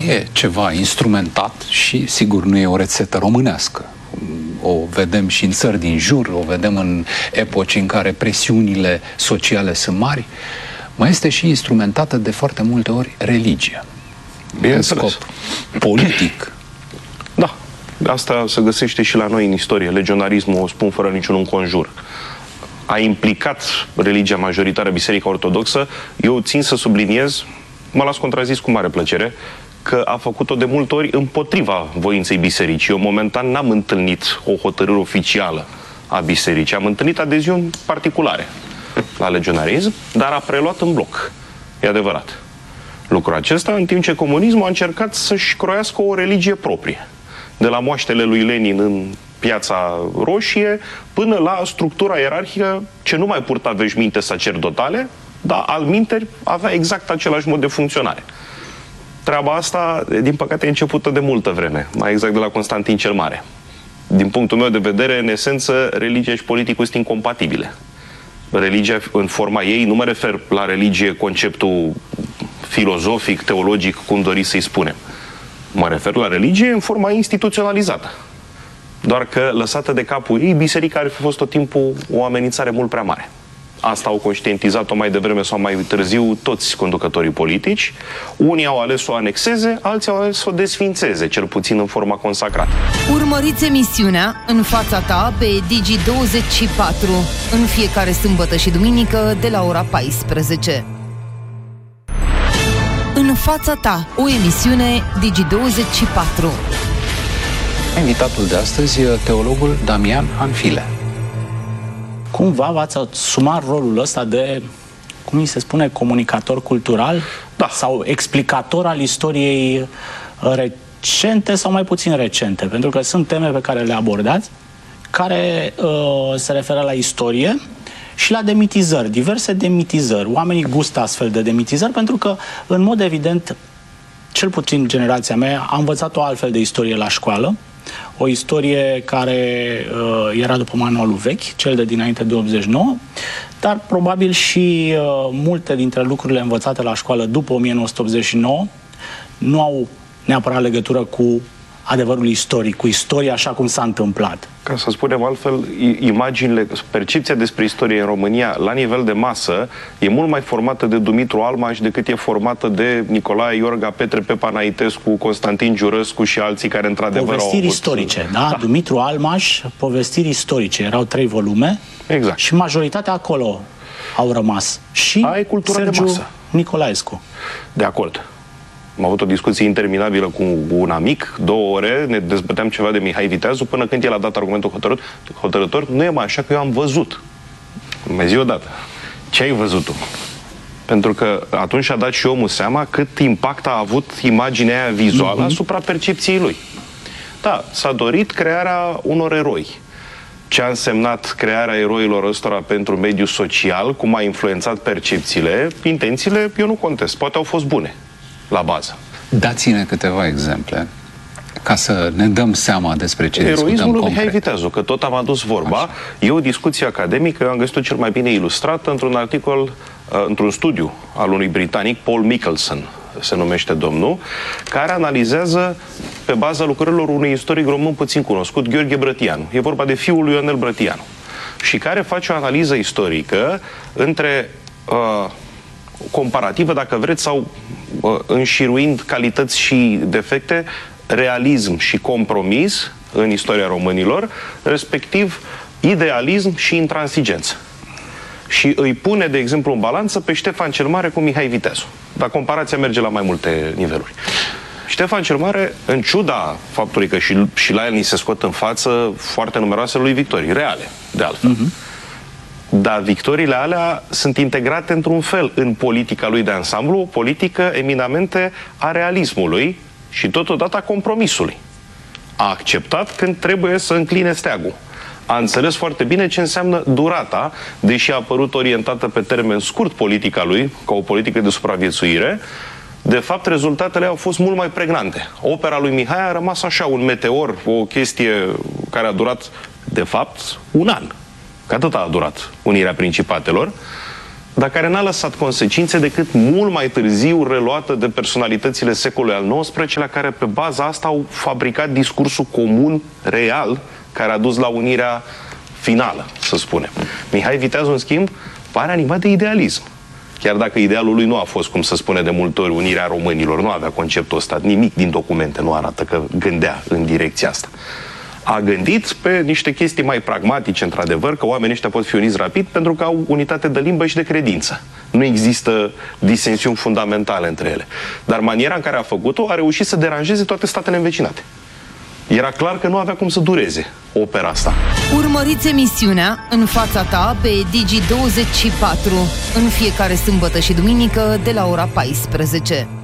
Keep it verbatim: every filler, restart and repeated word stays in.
e ceva instrumentat și, sigur, nu e o rețetă românească. O vedem și în țări din jur, o vedem în epoci în care presiunile sociale sunt mari. Mai este și instrumentată de foarte multe ori religia. În scop politic. Da. Asta se găsește și la noi în istorie. Legionarismul, o spun fără niciun înconjur, a implicat religia majoritară, Biserica Ortodoxă. Eu țin să subliniez, mă las contrazis cu mare plăcere, că a făcut-o de multe ori împotriva voinței bisericii. Eu momentan n-am întâlnit o hotărâre oficială a bisericii. Am întâlnit adeziuni particulare la legionarism, dar a preluat în bloc. E adevărat. Lucrul acesta, în timp ce comunismul a încercat să-și croiască o religie proprie. De la moaștele lui Lenin în Piața Roșie, până la structura ierarhică ce nu mai purta veșminte sacerdotale, dar alminteri avea exact același mod de funcționare. Treaba asta, din păcate, e începută de multă vreme, mai exact de la Constantin cel Mare. Din punctul meu de vedere, în esență, religia și politicul sunt incompatibile. Religia, în forma ei, nu mă refer la religie, conceptul filozofic, teologic, cum doriți să-i spunem. Mă refer la religie în forma instituționalizată. Doar că, lăsată de capul ei, biserica ar fi fost tot timpul o amenințare mult prea mare. Asta au conștientizat-o mai devreme sau mai târziu toți conducătorii politici. Unii au ales să o anexeze, alții au ales să o desfințeze, cel puțin în forma consacrată. Urmăriți emisiunea În fața ta pe Digi douăzeci și patru în fiecare sâmbătă și duminică de la ora paisprezece. În fața ta, o emisiune Digi douăzeci și patru. Invitatul de astăzi e teologul Damian Hanfile. Cumva v-ați asumat rolul ăsta de, cum îi se spune, comunicator cultural? Da. Sau explicator al istoriei recente sau mai puțin recente? Pentru că sunt teme pe care le abordați, care uh, se referă la istorie și la demitizări, diverse demitizări. Oamenii gustă astfel de demitizări pentru că, în mod evident, cel puțin generația mea a învățat o altfel de istorie la școală. O istorie care uh, era după manualul vechi, cel de dinainte de optzeci și nouă, dar probabil și uh, multe dintre lucrurile învățate la școală după o mie nouă sute optzeci și nouă nu au neapărat legătură cu adevărul istoric, cu istoria așa cum s-a întâmplat. Ca să spunem altfel, imaginile, percepția despre istorie în România la nivel de masă e mult mai formată de Dumitru Almaș decât e formată de Nicolae Iorga, Petre Pepa Naitescu, Constantin Giurăscu și alții care într-adevăr au Povestiri istorice, da? da? Dumitru Almaș, Povestiri istorice. Erau trei volume. Exact. Și majoritatea acolo au rămas. Și Ai cultura Sergiu de masă. Nicolaescu. De acord. Am avut o discuție interminabilă cu un amic, două ore, ne dezbăteam ceva de Mihai Viteazu, până când el a dat argumentul hotărât, hotărător, nu e mai așa că eu am văzut. Mai zi odată. Ce ai văzut tu? Pentru că atunci a dat și omul seama cât impact a avut imaginea aia vizuală mm-hmm. asupra percepției lui. Da, s-a dorit crearea unor eroi. Ce a însemnat crearea eroilor ăstora pentru mediul social, cum a influențat percepțiile, intențiile, eu nu contest. Poate au fost bune la bază. Dați-ne câteva exemple ca să ne dăm seama despre ce discutăm concret. Eroismul lui Mihai Viteazu, că tot am adus vorba. Așa. E o discuție academică, eu am găsit-o cel mai bine ilustrată într-un articol, uh, într-un studiu al unui britanic, Paul Mickelson, se numește domnul, care analizează pe baza lucrărilor unui istoric român puțin cunoscut, Gheorghe Brătianu. E vorba de fiul lui Ionel Brătianu. Și care face o analiză istorică între uh, comparativă, dacă vreți, sau uh, înșiruind calități și defecte, realism și compromis în istoria românilor, respectiv idealism și intransigență. Și îi pune, de exemplu, în balanță pe Ștefan cel Mare cu Mihai Viteazu. Dar comparația merge la mai multe niveluri. Ștefan cel Mare, în ciuda faptului că și, și la el ni se scot în față foarte numeroase lui victorii, reale, de altfel. Uh-huh. Dar victoriile alea sunt integrate într-un fel în politica lui de ansamblu, o politică eminamente a realismului și totodată a compromisului. A acceptat când trebuie să încline steagul. A înțeles foarte bine ce înseamnă durata, deși a apărut orientată pe termen scurt politica lui, ca o politică de supraviețuire, de fapt rezultatele au fost mult mai pregnante. Opera lui Mihai a rămas așa, un meteor, o chestie care a durat, de fapt, un an. Că atât a durat unirea principatelor. dar care n-a lăsat consecințe decât mult mai târziu reluată de personalitățile secolului al nouăsprezecelea, care pe baza asta au fabricat discursul comun real care a dus la unirea finală, să spunem. Mihai Viteazu, în schimb, pare animat de idealism. Chiar dacă idealul lui nu a fost, cum se spune de multe ori, unirea românilor, nu avea conceptul ăsta, nimic din documente nu arată că gândea în direcția asta. A gândit pe niște chestii mai pragmatice, într-adevăr, că oamenii ăștia pot fi uniți rapid pentru că au unitate de limbă și de credință. Nu există disensiuni fundamentale între ele. Dar maniera în care a făcut-o a reușit să deranjeze toate statele învecinate. Era clar că nu avea cum să dureze opera asta. Urmăriți emisiunea În fața ta pe Digi douăzeci și patru în fiecare sâmbătă și duminică de la ora paisprezece.